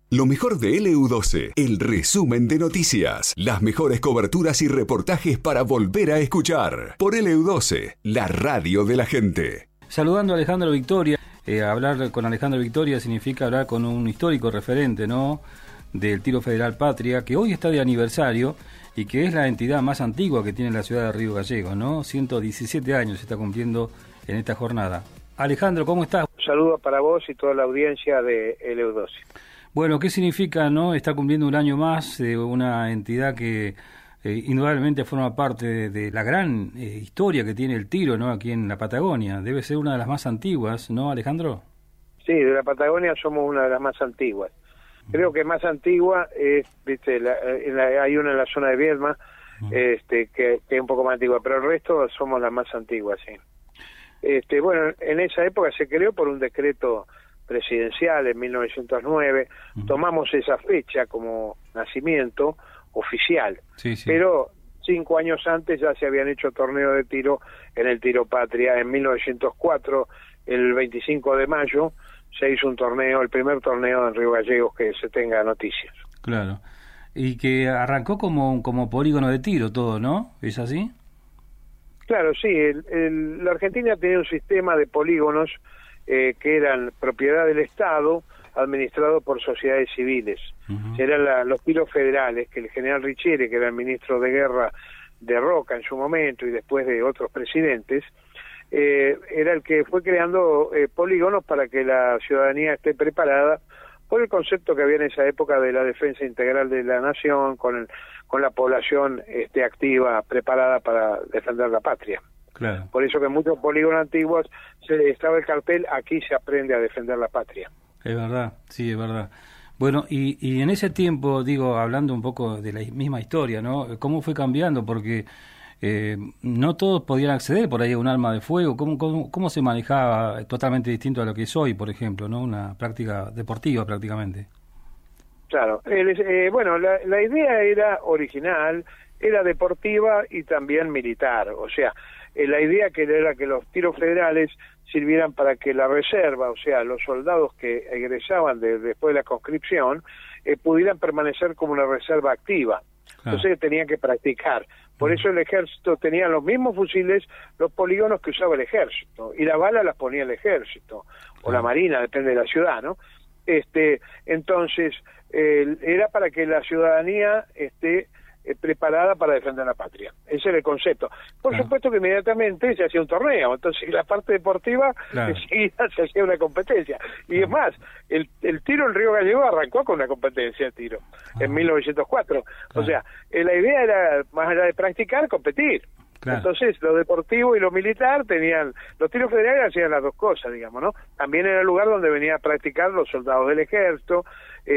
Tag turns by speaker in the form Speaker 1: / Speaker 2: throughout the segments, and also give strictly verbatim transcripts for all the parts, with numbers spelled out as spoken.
Speaker 1: Lo mejor de L U doce, el resumen de noticias, las mejores coberturas y reportajes para volver a escuchar. Por L U doce, la radio de la gente.
Speaker 2: Saludando a Alejandro Victoria. Eh, hablar con Alejandro Victoria significa hablar con un histórico referente, ¿no?, del Tiro Federal Patria, que hoy está de aniversario y que es la entidad más antigua que tiene la ciudad de Río Gallegos, ¿no? ciento diecisiete años se está cumpliendo en esta jornada. Alejandro, ¿cómo estás?
Speaker 3: Un saludo para vos y toda la audiencia de L U doce.
Speaker 2: Bueno, ¿qué significa, no, estar cumpliendo un año más de una entidad que eh, indudablemente forma parte de, de la gran eh, historia que tiene el tiro, ¿no?, aquí en la Patagonia? Debe ser una de las más antiguas, ¿no, Alejandro?
Speaker 3: Sí, de la Patagonia somos una de las más antiguas. Creo que más antigua es, viste, la, la, hay una en la zona de Viedma, uh-huh. este, que, que es un poco más antigua, pero el resto somos las más antiguas, sí. Este, bueno, en esa época se creó por un decreto presidencial en mil novecientos nueve, uh-huh. tomamos esa fecha como nacimiento oficial, sí, sí. Pero cinco años antes ya se habían hecho torneos de tiro en el Tiro Patria. En mil novecientos cuatro, el veinticinco de mayo, se hizo un torneo, el primer torneo en Río Gallegos que se tenga noticias.
Speaker 2: Claro, y que arrancó como, como polígono de tiro todo, ¿no? ¿Es así?
Speaker 3: Claro, sí, el, el, la Argentina tenía un sistema de polígonos eh, que eran propiedad del Estado, administrado por sociedades civiles. Uh-huh. Eran la, los tiros federales, que el general Richieri, que era el ministro de guerra de Roca en su momento y después de otros presidentes, eh, era el que fue creando eh, polígonos para que la ciudadanía esté preparada por el concepto que había en esa época de la defensa integral de la nación, con el, con la población este, activa, preparada para defender la patria.
Speaker 2: Claro.
Speaker 3: Por eso que en muchos polígonos antiguos se, estaba el cartel, aquí se aprende a defender la patria.
Speaker 2: Es verdad, sí, es verdad. Bueno, y, y en ese tiempo, digo, hablando un poco de la misma historia, ¿no?, ¿cómo fue cambiando? Porque eh, no todos podían acceder por ahí a un arma de fuego. ¿Cómo, cómo, cómo se manejaba totalmente distinto a lo que es hoy, por ejemplo, ¿no?, una práctica deportiva prácticamente?
Speaker 3: Claro, el, eh, bueno, la, la idea era original, era deportiva y también militar, o sea, eh, la idea que era que los tiros federales sirvieran para que la reserva, o sea, los soldados que egresaban de, después de la conscripción, eh, pudieran permanecer como una reserva activa. Claro. Entonces tenían que practicar. Por eso el ejército tenía los mismos fusiles, los polígonos que usaba el ejército, y las balas las ponía el ejército, claro, o la marina, depende de la ciudad, ¿no? Este, entonces, eh, era para que la ciudadanía esté eh, preparada para defender la patria. Ese era el concepto. Por claro. supuesto que inmediatamente se hacía un torneo, entonces la parte deportiva claro. enseguida se hacía una competencia. Y claro. es más, el, el tiro en Río Gallegos arrancó con una competencia de tiro, ah. en mil novecientos cuatro. Claro. O sea, eh, la idea era, más allá de practicar, competir. Claro. Entonces, lo deportivo y lo militar tenían, los tiros federales hacían las dos cosas, digamos, ¿no? También era el lugar donde venían a practicar los soldados del ejército,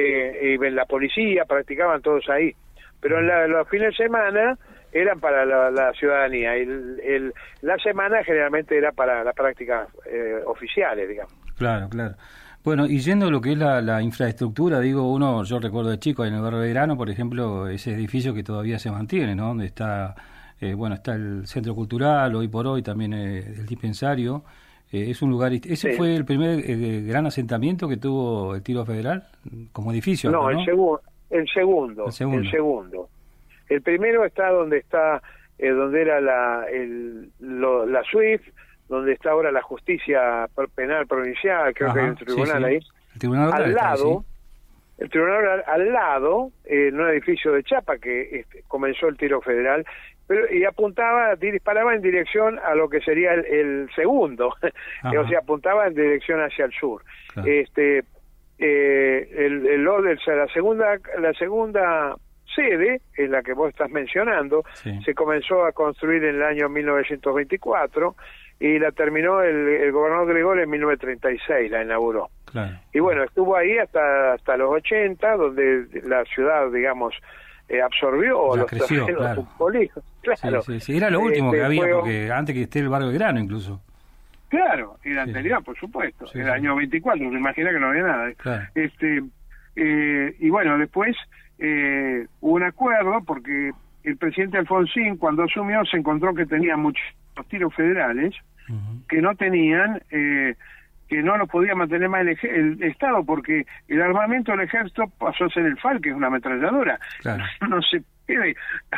Speaker 3: eh, y la policía, practicaban todos ahí. Pero en la, los fines de semana eran para la, la ciudadanía, el, el, la semana generalmente era para las prácticas eh, oficiales, digamos.
Speaker 2: Claro, claro. Bueno, y yendo a lo que es la, la infraestructura, digo, uno, yo recuerdo de chico, en el barrio Belgrano, por ejemplo, ese edificio que todavía se mantiene, ¿no?, donde está, eh, bueno, está el Centro Cultural, hoy por hoy también eh, el dispensario, eh, es un lugar, ese sí. fue el primer eh, gran asentamiento que tuvo el Tiro Federal, como edificio.
Speaker 3: No,
Speaker 2: ¿no?
Speaker 3: el segundo. El segundo, el segundo, el segundo. El primero está donde está, eh, donde era la el, lo, la SWIFT, donde está ahora la Justicia Penal Provincial, creo Ajá, que hay un tribunal sí, sí. ahí.
Speaker 2: El tribunal
Speaker 3: al
Speaker 2: está,
Speaker 3: lado,
Speaker 2: sí.
Speaker 3: el tribunal al, al lado, eh, en un edificio de Chapa que este, comenzó el tiro federal, pero y apuntaba, disparaba en dirección a lo que sería el, el segundo, o sea, apuntaba en dirección hacia el sur. Claro. Este Eh, el, el, el, la segunda la segunda sede es la que vos estás mencionando, sí. se comenzó a construir en el año mil novecientos veinticuatro y la terminó el, el gobernador Gregol en mil novecientos treinta y seis, la inauguró.
Speaker 2: Claro.
Speaker 3: Y bueno, estuvo ahí hasta hasta los ochenta, donde la ciudad, digamos, eh, absorbió
Speaker 2: la
Speaker 3: los
Speaker 2: creció,
Speaker 3: terrenos
Speaker 2: claro.
Speaker 3: Claro.
Speaker 2: Sí, sí, sí. Era lo último este, que había,
Speaker 3: fue...
Speaker 2: porque antes que esté el barrio Belgrano incluso.
Speaker 3: Claro, era sí. anterior, por supuesto, sí, era el sí. año veinticuatro, se imagina que no había nada.
Speaker 2: Claro.
Speaker 3: Este eh, y bueno, después eh, hubo un acuerdo, porque el presidente Alfonsín, cuando asumió, se encontró que tenía muchos tiros federales uh-huh. que no tenían eh, que no lo podía mantener más el, ej- el Estado, porque el armamento del ejército pasó a ser el F A L, que es una ametralladora.
Speaker 2: Claro.
Speaker 3: No se puede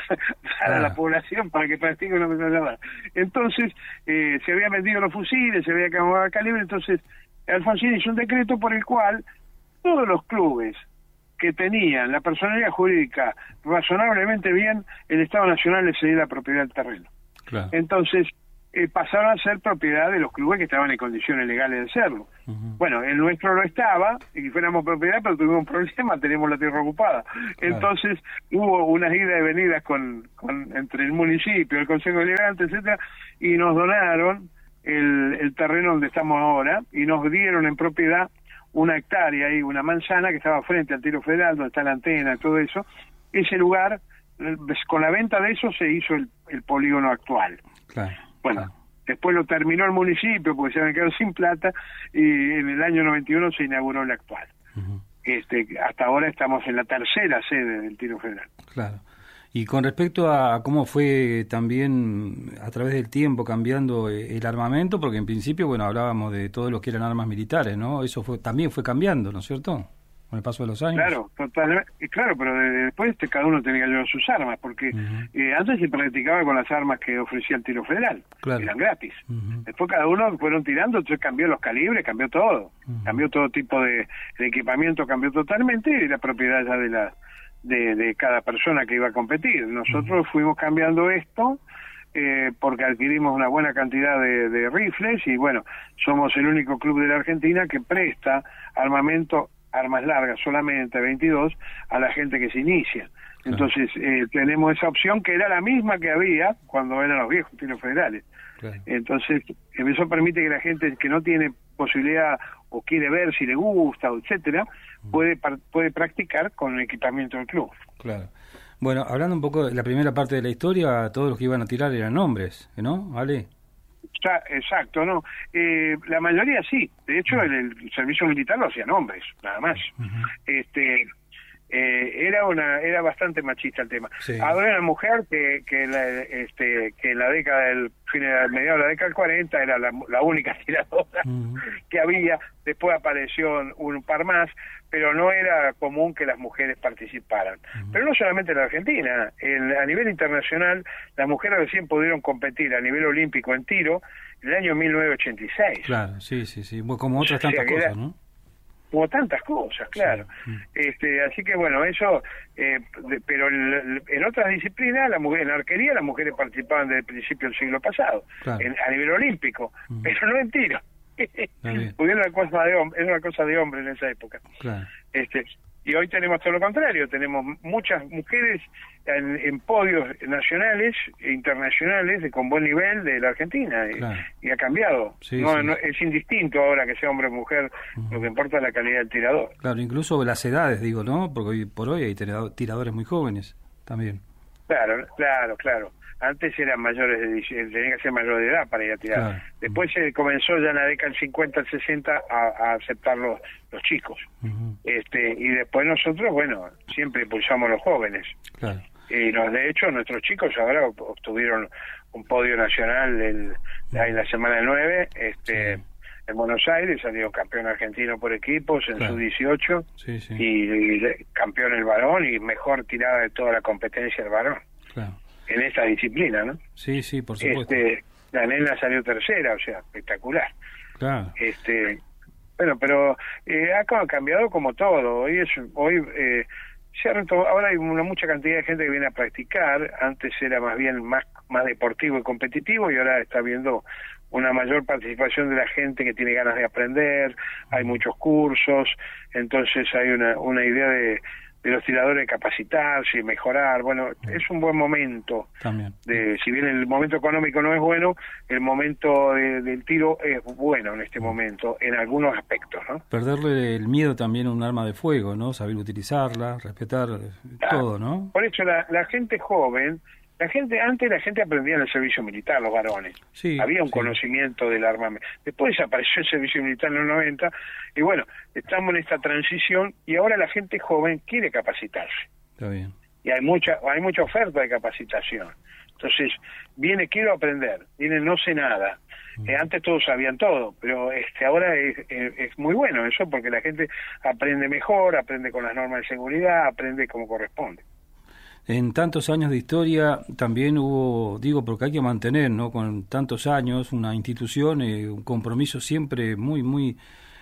Speaker 3: dar a la población para que practique una ametralladora. Entonces, eh, se habían vendido los fusiles, se había acabado el calibre, entonces Alfonsín hizo un decreto por el cual todos los clubes que tenían la personalidad jurídica razonablemente bien, el Estado Nacional les cedía la propiedad del terreno.
Speaker 2: Claro.
Speaker 3: Entonces, eh, pasaron a ser propiedad de los clubes que estaban en condiciones legales de serlo. Uh-huh. Bueno, el nuestro no estaba, y fuéramos propiedad, pero tuvimos un problema, tenemos la tierra ocupada. Claro. Entonces, hubo unas idas y venidas con, con entre el municipio, el Consejo Deliberante, etcétera, y nos donaron el, el terreno donde estamos ahora, y nos dieron en propiedad una hectárea y una manzana que estaba frente al Tiro Federal, donde está la antena y todo eso. Ese lugar, con la venta de eso, se hizo el, el polígono actual.
Speaker 2: Claro.
Speaker 3: Bueno,
Speaker 2: claro.
Speaker 3: Después lo terminó el municipio porque se habían quedado sin plata, y en el año noventa y uno se inauguró el actual. Uh-huh. Este, hasta ahora estamos en la tercera sede del Tiro Federal.
Speaker 2: Claro. Y con respecto a cómo fue también a través del tiempo cambiando el armamento, porque en principio, bueno, hablábamos de todo lo que eran armas militares, ¿no? Eso fue también fue cambiando, ¿no es cierto? Con el paso de los años.
Speaker 3: Claro, totalmente. Claro, pero después este, cada uno tenía que llevar sus armas, porque uh-huh. eh, antes se practicaba con las armas que ofrecía el Tiro Federal, claro. Eran gratis. Uh-huh. Después cada uno fueron tirando, entonces cambió los calibres, cambió todo, uh-huh. cambió todo tipo de, de equipamiento, cambió totalmente, y la propiedad ya de la de, de cada persona que iba a competir. Nosotros uh-huh. fuimos cambiando esto eh, porque adquirimos una buena cantidad de, de rifles, y bueno, somos el único club de la Argentina que presta armamento, armas largas solamente, veintidós, a la gente que se inicia. Entonces, eh, tenemos esa opción que era la misma que había cuando eran los viejos tiros federales. Claro. Entonces, eso permite que la gente que no tiene posibilidad o quiere ver si le gusta, etcétera, puede puede practicar con el equipamiento del club.
Speaker 2: Claro. Bueno, hablando un poco de la primera parte de la historia, todos los que iban a tirar eran hombres, ¿no? ¿Vale?
Speaker 3: Exacto, no. Eh, la mayoría sí. De hecho, el, el servicio militar lo hacían hombres, nada más. Uh-huh. Este, eh, era una, era bastante machista el tema. Sí. Había una mujer que, que, la, este, que en la década del fin, mediados de la década del cuarenta era la, la única tiradora uh-huh. que había. Después apareció un par más, pero no era común que las mujeres participaran. Uh-huh. Pero no solamente en la Argentina, en, a nivel internacional, las mujeres recién pudieron competir a nivel olímpico en tiro en el año mil novecientos ochenta y seis.
Speaker 2: Claro, sí, sí, sí, como otras tantas o sea, cosas, ¿no?
Speaker 3: Como tantas cosas, claro. Sí. Este, así que bueno, eso, eh, de, pero el, en otras disciplinas, la mujer, en la arquería las mujeres participaban desde el principio del siglo pasado, claro. en, a nivel olímpico, uh-huh. pero no en tiro. Porque era una cosa de hombre, era una cosa de hombre en esa época. Claro. Este, y hoy tenemos todo lo contrario, tenemos muchas mujeres en, en podios nacionales e internacionales de, con buen nivel de la Argentina, claro. y, y ha cambiado. Sí, no, sí. no es indistinto ahora que sea hombre o mujer, uh-huh. lo que importa es la calidad del tirador.
Speaker 2: Claro, incluso las edades, digo, ¿no? Porque hoy por hoy hay tiradores muy jóvenes también.
Speaker 3: Claro, claro, claro. Antes eran mayores de tenían que ser mayores de edad para ir a tirar. Claro. Después se comenzó ya en la década del cincuenta al sesenta a, a aceptar los, los chicos. Uh-huh. Este, y después nosotros, bueno, siempre impulsamos a los jóvenes. Claro. Y nos, de hecho, nuestros chicos ahora obtuvieron un podio nacional el, en la semana del nueve, este, sí. en Buenos Aires, salió campeón argentino por equipos en claro. su dieciocho, sí, sí. Y, y campeón el varón y mejor tirada de toda la competencia el varón. Claro. En esta disciplina, ¿no?
Speaker 2: Sí, sí, por supuesto.
Speaker 3: Este, la nena salió tercera, o sea, espectacular.
Speaker 2: Claro.
Speaker 3: Este, bueno, pero eh, ha cambiado como todo. Hoy es, hoy eh, se ha reto, ahora hay una mucha cantidad de gente que viene a practicar. Antes era más bien más más deportivo y competitivo, y ahora está viendo una mayor participación de la gente que tiene ganas de aprender. Hay muchos cursos, entonces hay una una idea de de los tiradores capacitarse y mejorar. Bueno, es un buen momento.
Speaker 2: También.
Speaker 3: De, si bien el momento económico no es bueno, el momento de, del tiro es bueno en este momento, en algunos aspectos, ¿no?
Speaker 2: Perderle el miedo también a un arma de fuego, ¿no? Saber utilizarla, respetar ah, todo, ¿no?
Speaker 3: Por eso la, la gente joven, la gente antes la gente aprendía en el servicio militar, los varones. Sí, había un sí. conocimiento del armamento. Después desapareció el servicio militar en los noventa, y bueno, estamos en esta transición, y ahora la gente joven quiere capacitarse.
Speaker 2: Está bien.
Speaker 3: Y hay mucha hay mucha oferta de capacitación. Entonces, viene, quiero aprender, viene, no sé nada. Eh, antes todos sabían todo, pero este ahora es, es, es muy bueno eso, porque la gente aprende mejor, aprende con las normas de seguridad, aprende como corresponde.
Speaker 2: En tantos años de historia también hubo, digo, porque hay que mantener, ¿no? Con tantos años, una institución, eh, un compromiso siempre muy, muy...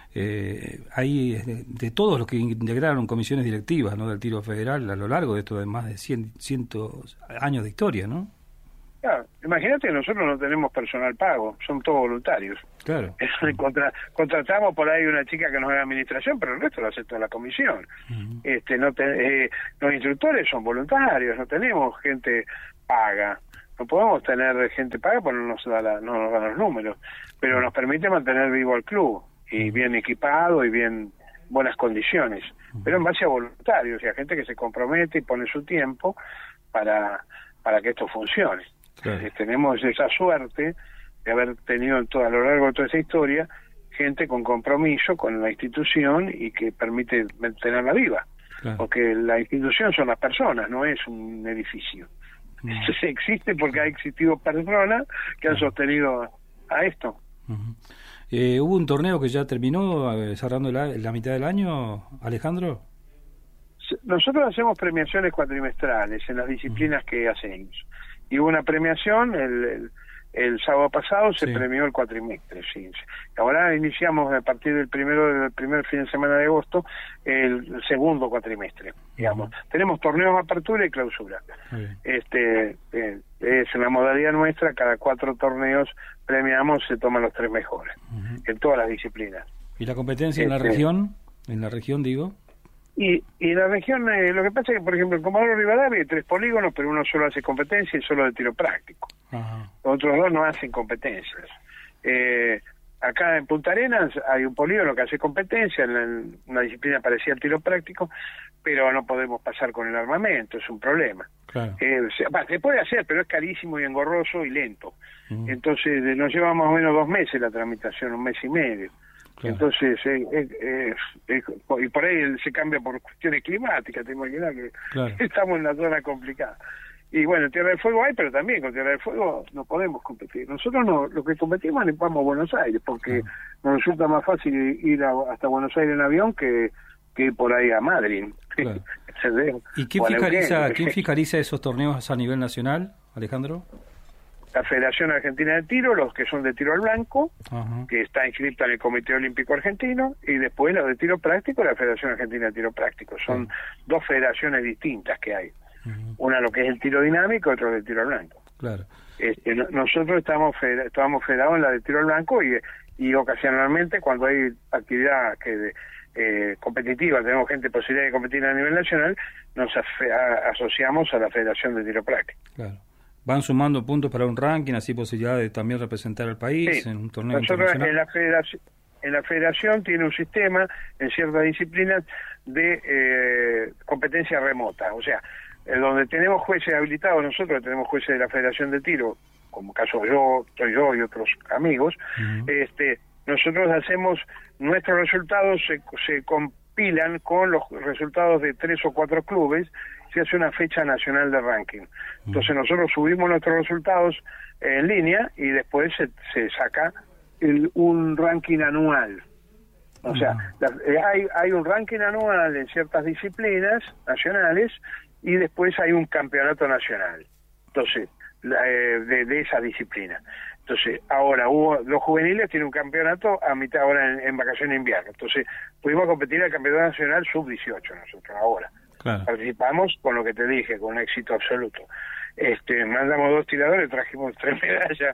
Speaker 2: Eh, hay de, de todos los que integraron comisiones directivas, ¿no? Del Tiro Federal a lo largo de esto de más de cien, cientos años de historia, ¿no?
Speaker 3: Claro, imagínate que nosotros no tenemos personal pago, son todos voluntarios.
Speaker 2: Claro.
Speaker 3: Contra, contratamos por ahí una chica que nos da administración, pero el resto lo hace toda la comisión. Uh-huh. Este, no te, eh, los instructores son voluntarios, no tenemos gente paga. No podemos tener gente paga porque no nos da la, no nos dan los números, pero nos permite mantener vivo al club y bien equipado y bien buenas condiciones, pero en base a voluntarios y a gente que se compromete y pone su tiempo para para que esto funcione. Claro. Eh, tenemos esa suerte de haber tenido todo, a lo largo de toda esa historia gente con compromiso con la institución y que permite mantenerla viva, claro. Porque la institución son las personas, no es un edificio. Uh-huh. Eso existe porque ha existido personas que han sostenido a esto.
Speaker 2: Uh-huh. Eh, ¿Hubo un torneo que ya terminó, eh, cerrando la, la mitad del año, Alejandro?
Speaker 3: Nosotros hacemos premiaciones cuatrimestrales en las disciplinas uh-huh. que hacemos. Y hubo una premiación, el, el, el sábado pasado se sí. premió el cuatrimestre. Sí. Ahora iniciamos a partir del primero del primer fin de semana de agosto el, el segundo cuatrimestre, digamos. Uh-huh. Tenemos torneos de apertura y clausura. Uh-huh. Este eh, es la modalidad nuestra, cada cuatro torneos premiamos, se toman los tres mejores, uh-huh. en todas las disciplinas.
Speaker 2: ¿Y la competencia este, en la región? En la región, digo.
Speaker 3: Y, y la región, eh, lo que pasa es que, por ejemplo, en Comodoro Rivadavia hay tres polígonos, pero uno solo hace competencia y solo de tiro práctico. Ajá. Los otros dos no hacen competencias. Eh, acá en Punta Arenas hay un polígono que hace competencia en, la, en una disciplina parecida al tiro práctico, pero no podemos pasar con el armamento, es un problema. Claro. Eh, se, bah, se puede hacer, pero es carísimo y engorroso y lento. Uh-huh. Entonces eh, nos lleva más o menos dos meses la tramitación, un mes y medio. Claro. Entonces, eh, eh, eh, eh, y por ahí se cambia por cuestiones climáticas, te imaginas que claro. estamos en una zona complicada. Y bueno, Tierra del Fuego hay, pero también con Tierra del Fuego no podemos competir. Nosotros no, lo que competimos es vamos a Buenos Aires, porque claro. nos resulta más fácil ir a, hasta Buenos Aires en avión que, que ir por ahí a Madrid.
Speaker 2: Claro. ¿Y quién fiscaliza, quién fiscaliza esos torneos a nivel nacional, Alejandro?
Speaker 3: La Federación Argentina de Tiro, los que son de tiro al blanco, uh-huh. que está inscrita en el Comité Olímpico Argentino, y después los de tiro práctico, la Federación Argentina de Tiro Práctico. Son uh-huh. dos federaciones distintas que hay. Uh-huh. Una lo que es el tiro dinámico, otro el tiro al blanco.
Speaker 2: Claro.
Speaker 3: Este, no, nosotros estamos feder- estamos federados en la de tiro al blanco y, y ocasionalmente cuando hay actividad que eh, competitiva, tenemos gente posibilidad de competir a nivel nacional, nos afe- a- asociamos a la Federación de Tiro Práctico.
Speaker 2: Claro. Van sumando puntos para un ranking, así posibilidad de también representar al país
Speaker 3: sí.
Speaker 2: en un torneo
Speaker 3: Nosotros
Speaker 2: internacional.
Speaker 3: En la federación, en la federación tiene un sistema en ciertas disciplinas de eh, competencia remota, o sea, eh, donde tenemos jueces habilitados, nosotros tenemos jueces de la Federación de Tiro, como caso yo, estoy yo y otros amigos, uh-huh. este, nosotros hacemos, nuestros resultados se, se compilan con los resultados de tres o cuatro clubes, se hace una fecha nacional de ranking. Entonces nosotros subimos nuestros resultados en línea y después se, se saca el, un ranking anual. O sea, la, eh, hay, hay un ranking anual en ciertas disciplinas nacionales y después hay un campeonato nacional. Entonces, la, eh, de, de esa disciplina. Entonces, ahora hubo los juveniles tienen un campeonato a mitad ahora en, en vacaciones de invierno. Entonces, pudimos competir al campeonato nacional sub dieciocho nosotros ahora. Claro. Participamos con lo que te dije, con un éxito absoluto. Este, mandamos dos tiradores, trajimos tres medallas.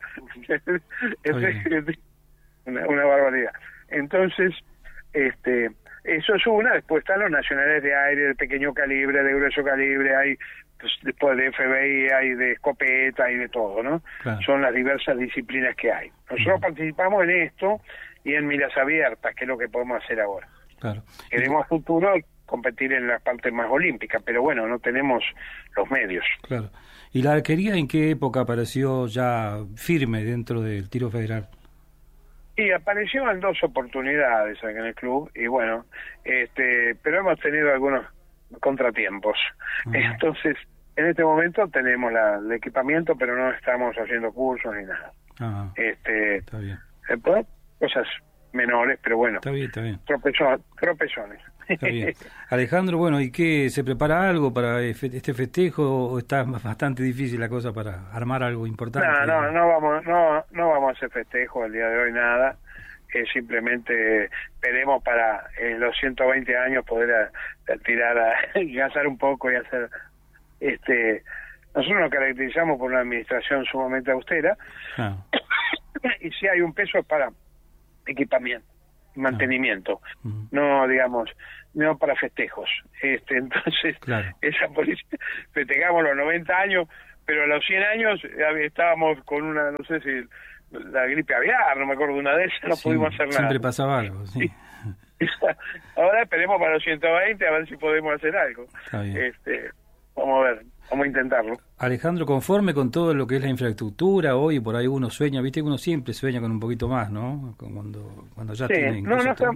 Speaker 3: una, una barbaridad. Entonces, este, eso es una. Después están los nacionales de aire, de pequeño calibre, de grueso calibre, hay pues, después de F B I, hay de escopeta, hay de todo, ¿no? Claro. Son las diversas disciplinas que hay. Nosotros uh-huh. participamos en esto y en miras abiertas, que es lo que podemos hacer ahora.
Speaker 2: Claro.
Speaker 3: Queremos a futuro competir en la parte más olímpica, pero bueno, no tenemos los medios.
Speaker 2: Claro. ¿Y la arquería en qué época apareció ya firme dentro del tiro federal?
Speaker 3: Y apareció en dos oportunidades acá en el club, y bueno, este, pero hemos tenido algunos contratiempos. Uh-huh. Entonces, en este momento tenemos la, el equipamiento, pero no estamos haciendo cursos ni nada.
Speaker 2: Ah,
Speaker 3: este,
Speaker 2: está bien.
Speaker 3: eh, pues, cosas menores, pero bueno,
Speaker 2: Está bien, está bien.
Speaker 3: tropezón, tropezones.
Speaker 2: Está bien. Alejandro, bueno, ¿y qué? ¿Se prepara algo para este festejo o está bastante difícil la cosa para armar algo importante?
Speaker 3: No, no, no vamos, no, no vamos a hacer festejo el día de hoy, nada. Eh, simplemente esperemos para en los ciento veinte años poder a, a tirar, a gastar un poco y hacer, este, nosotros nos caracterizamos por una administración sumamente austera,
Speaker 2: ah.
Speaker 3: y si hay un peso es para equipamiento, mantenimiento,
Speaker 2: ah. uh-huh.
Speaker 3: no digamos, no para festejos. Este, entonces,
Speaker 2: claro.
Speaker 3: esa política, festejamos los noventa años, pero a los cien años estábamos con una, no sé si la gripe aviar, no me acuerdo de una de esas, no
Speaker 2: sí,
Speaker 3: pudimos hacer nada.
Speaker 2: Siempre pasaba algo, sí.
Speaker 3: Ahora esperemos para los ciento veinte a ver si podemos hacer algo.
Speaker 2: Está bien.
Speaker 3: Este, vamos a ver, vamos a intentarlo.
Speaker 2: Alejandro, conforme con todo lo que es la infraestructura, hoy por ahí uno sueña, viste que uno siempre sueña con un poquito más, ¿no? Cuando, cuando ya
Speaker 3: sí,
Speaker 2: tiene
Speaker 3: no, no
Speaker 2: todo...
Speaker 3: estamos,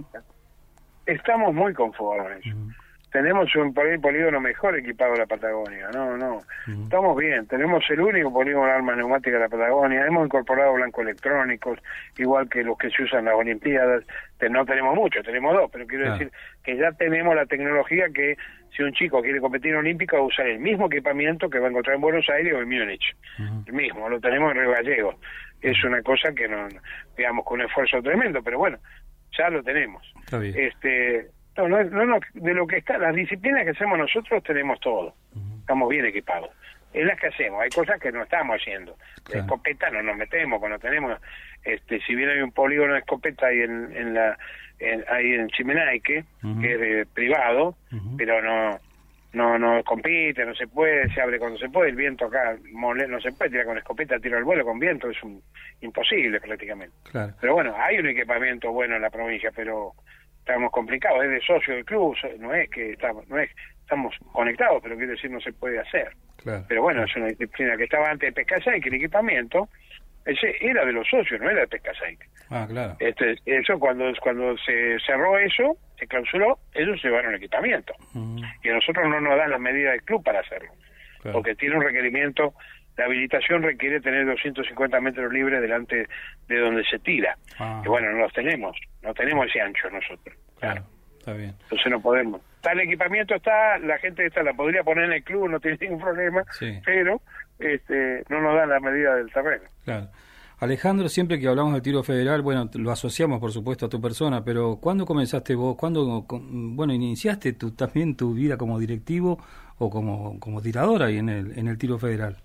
Speaker 3: estamos muy conformes.
Speaker 2: Uh-huh.
Speaker 3: Tenemos un por ahí polígono mejor equipado de la Patagonia, no, no,
Speaker 2: uh-huh.
Speaker 3: estamos bien, tenemos el único polígono de armas neumáticas de la Patagonia, hemos incorporado blancos electrónicos, igual que los que se usan en las Olimpiadas, no tenemos muchos, tenemos dos, pero quiero
Speaker 2: claro.
Speaker 3: decir que ya tenemos la tecnología que si un chico quiere competir en Olímpico va a usar el mismo equipamiento que va a encontrar en Buenos Aires o en Múnich, uh-huh. el mismo, lo tenemos en Río Gallegos, es una cosa que no, digamos, con un esfuerzo tremendo, pero bueno, ya lo tenemos.
Speaker 2: Está bien.
Speaker 3: Este... No, no, no, no, de lo que está, las disciplinas que hacemos nosotros tenemos todo, uh-huh. estamos bien equipados. Es las que hacemos, hay cosas que no estamos haciendo.
Speaker 2: Claro.
Speaker 3: La escopeta no nos metemos, cuando tenemos, este, si bien hay un polígono de escopeta ahí en, en la, en, ahí en Chimenaique, uh-huh. que es de privado, uh-huh. pero no, no, no compite, no se puede, se abre cuando se puede, el viento acá mole, no se puede tirar con escopeta, tiro al vuelo con viento, es un, imposible prácticamente.
Speaker 2: Claro.
Speaker 3: Pero bueno, hay un equipamiento bueno en la provincia, pero estamos complicados, es de socio del club, no es que estamos, no es estamos conectados, pero quiere decir no se puede hacer.
Speaker 2: Claro.
Speaker 3: Pero bueno, es una disciplina que estaba antes de Pescasaique, el equipamiento, ese era de los socios, no era de Pescasaique.
Speaker 2: Ah, claro.
Speaker 3: Este, eso cuando cuando se cerró eso, se clausuró, ellos llevaron el equipamiento. Uh-huh. Y a nosotros no nos dan las medidas del club para hacerlo, claro. porque tiene un requerimiento. La habilitación requiere tener doscientos cincuenta metros libres delante de donde se tira. Ah. Y bueno, no los tenemos, no tenemos ese ancho nosotros.
Speaker 2: Claro, está bien.
Speaker 3: Entonces no podemos. Tal equipamiento está, la gente está la podría poner en el club, no tiene ningún problema,
Speaker 2: sí.
Speaker 3: pero este no nos dan la medida del terreno.
Speaker 2: Claro. Alejandro, siempre que hablamos del tiro federal, bueno, lo asociamos por supuesto a tu persona, pero ¿cuándo comenzaste vos? ¿Cuándo, bueno, iniciaste tu, también tu vida como directivo o como, como tirador ahí en el, en el tiro federal?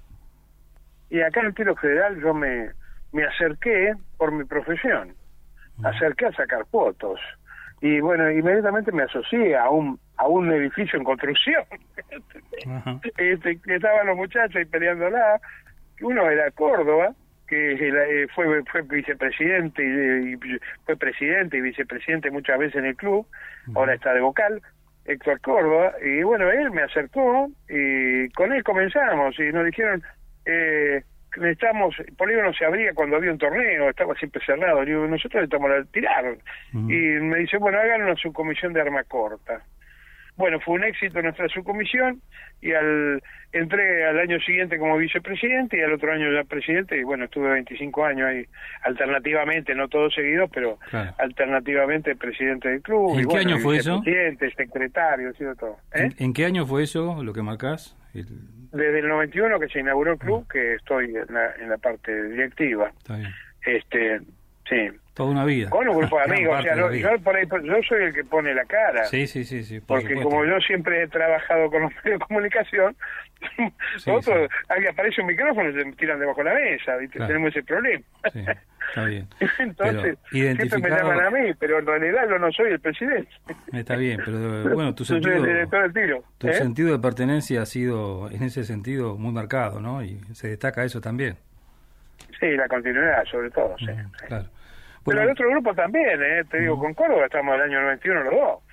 Speaker 3: Y acá en el tiro federal yo me, me acerqué por mi profesión, uh-huh. acerqué a sacar fotos. Y bueno, inmediatamente me asocié a un a un edificio en construcción. Uh-huh. este, que estaban los muchachos ahí peleándola. Uno era Córdoba, que fue fue vicepresidente y, y fue presidente y vicepresidente muchas veces en el club, uh-huh. ahora está de vocal, Héctor Córdoba, y bueno, él me acercó y con él comenzamos y nos dijeron... Eh, necesitamos, el polígono se abría cuando había un torneo, estaba siempre cerrado, digo, nosotros necesitamos tirar, uh-huh. y me dice, bueno, hagan una subcomisión de arma corta. Bueno, fue un éxito nuestra subcomisión, y al entré al año siguiente como vicepresidente, y al otro año ya presidente, y bueno, estuve veinticinco años ahí, alternativamente, no todos seguidos, pero claro. alternativamente presidente del club.
Speaker 2: ¿En
Speaker 3: y
Speaker 2: qué
Speaker 3: bueno,
Speaker 2: año fue eso?
Speaker 3: Presidente, secretario, ha sido todo. ¿Eh?
Speaker 2: ¿En, ¿En qué año fue eso, lo que marcás? El...
Speaker 3: Desde el noventa y uno que se inauguró el club, ah. que estoy en la, en la parte directiva.
Speaker 2: Está bien.
Speaker 3: Este, sí.
Speaker 2: Toda una vida.
Speaker 3: Con un grupo de amigos, o sea, no, yo, por ahí, yo soy el que pone la cara.
Speaker 2: Sí, sí, sí, sí. Por
Speaker 3: porque
Speaker 2: supuesto.
Speaker 3: Como yo siempre he trabajado con los medios de comunicación, sí, otros, sí. alguien aparece un micrófono y se tiran debajo de la mesa, ¿viste? Claro. Tenemos ese problema.
Speaker 2: Sí, está bien.
Speaker 3: Entonces,
Speaker 2: pero identificado...
Speaker 3: siempre me llaman a mí, pero en realidad yo no soy el presidente.
Speaker 2: Está bien, pero bueno, tu sentido,
Speaker 3: el director del tiro,
Speaker 2: tu
Speaker 3: ¿eh?
Speaker 2: sentido de pertenencia ha sido, en ese sentido, muy marcado, ¿no? Y se destaca eso también.
Speaker 3: Sí, la continuidad, sobre todo, sí.
Speaker 2: Uh,
Speaker 3: sí.
Speaker 2: Claro.
Speaker 3: Bueno, pero el otro grupo también, ¿eh? Te digo, uh-huh. con Córdoba estamos del año noventa y uno los dos.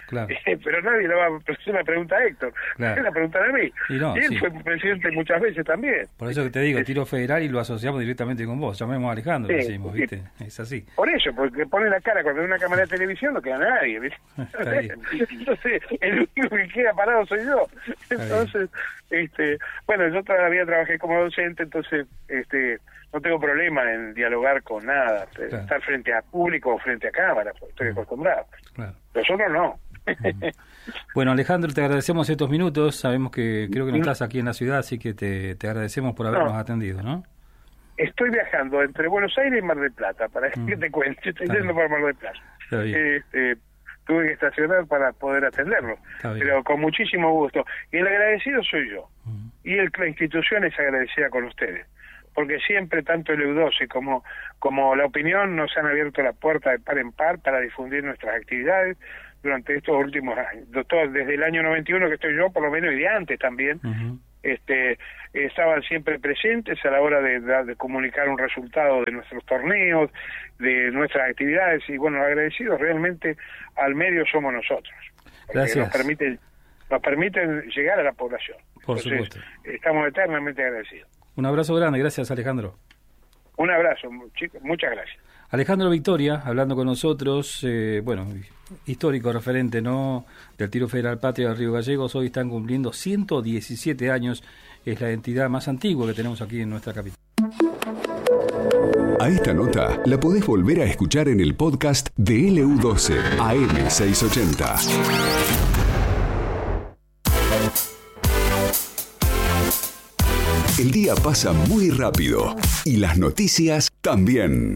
Speaker 2: Claro.
Speaker 3: Eh, pero nadie le va a hacer una pregunta a Héctor,
Speaker 2: Claro.
Speaker 3: la pregunta a mí.
Speaker 2: Y, no,
Speaker 3: y él
Speaker 2: sí.
Speaker 3: fue presidente muchas veces también.
Speaker 2: Por eso que te digo, tiro federal y lo asociamos directamente con vos. Llamemos a Alejandro,
Speaker 3: Sí,
Speaker 2: decimos,
Speaker 3: sí.
Speaker 2: ¿viste? Es así.
Speaker 3: Por eso, porque pone la cara cuando ve una cámara de televisión no queda nadie, ¿viste?
Speaker 2: Está bien.
Speaker 3: Entonces, el único que queda parado soy yo. Entonces, este, bueno, yo todavía trabajé como docente, entonces este no tengo problema en dialogar con nada,
Speaker 2: Claro.
Speaker 3: estar frente a público o frente a cámara, porque estoy acostumbrado.
Speaker 2: Claro.
Speaker 3: Nosotros no.
Speaker 2: Bueno, Alejandro, te agradecemos estos minutos. Sabemos que creo que no estás aquí en la ciudad, así que te, te agradecemos por habernos
Speaker 3: No.
Speaker 2: atendido, ¿no?
Speaker 3: Estoy viajando entre Buenos Aires y Mar del Plata, para
Speaker 2: Mm.
Speaker 3: que te cuente, estoy
Speaker 2: Está
Speaker 3: yendo
Speaker 2: bien.
Speaker 3: para Mar del Plata.
Speaker 2: Está bien.
Speaker 3: Este, tuve que estacionar para poder atenderlo,
Speaker 2: Está bien.
Speaker 3: pero con muchísimo gusto. Y el agradecido soy yo.
Speaker 2: Mm.
Speaker 3: Y el, la institución es agradecida con ustedes, porque siempre tanto el E U doce como, como la opinión nos han abierto la puerta de par en par para difundir nuestras actividades durante estos últimos años. Todo, desde el año noventa y uno que estoy yo, por lo menos, y de antes también,
Speaker 2: Ujú.
Speaker 3: este estaban siempre presentes a la hora de, de, de comunicar un resultado de nuestros torneos, de nuestras actividades, y bueno, agradecidos realmente al medio somos nosotros, porque
Speaker 2: Gracias.
Speaker 3: nos permiten, nos permiten llegar a la población.
Speaker 2: Por
Speaker 3: Entonces,
Speaker 2: supuesto.
Speaker 3: estamos eternamente agradecidos.
Speaker 2: Un abrazo grande, gracias Alejandro.
Speaker 3: Un abrazo, chicos, muchas gracias.
Speaker 2: Alejandro Victoria, hablando con nosotros, eh, bueno, histórico referente, ¿no?, del Tiro Federal Patria de Río Gallegos. Hoy están cumpliendo ciento diecisiete años, es la entidad más antigua que tenemos aquí en nuestra capital.
Speaker 1: A esta nota la podés volver a escuchar en el podcast de L U doce A M seiscientos ochenta. El día pasa muy rápido y las noticias también.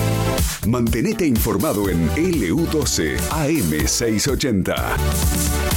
Speaker 1: Mantenete informado en L U doce A M seiscientos ochenta.